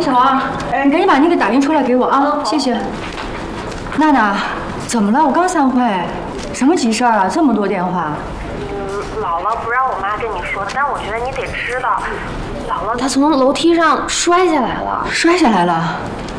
小王，赶紧把那个打印出来给我啊！谢谢。娜娜，怎么了？我刚散会，什么急事啊？这么多电话。 姥姥不让我妈跟你说的，但是我觉得你得知道，姥姥她从楼梯上摔下来了。 摔下来了？